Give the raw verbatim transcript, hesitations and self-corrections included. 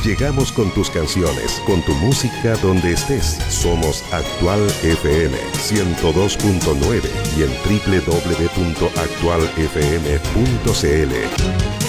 Llegamos con tus canciones, con tu música donde estés. Somos Actual F M ciento dos punto nueve y en doble u doble u doble u punto actual f m punto c l.